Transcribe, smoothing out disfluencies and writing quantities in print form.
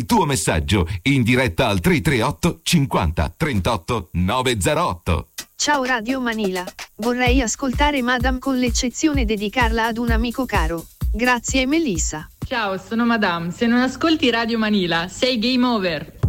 il tuo messaggio in diretta al 338 50 38 908. Ciao Radio Manila, vorrei ascoltare Madame con l'eccezione dedicarla ad un amico caro. Grazie Melissa. Ciao, sono Madame. Se non ascolti Radio Manila, sei game over.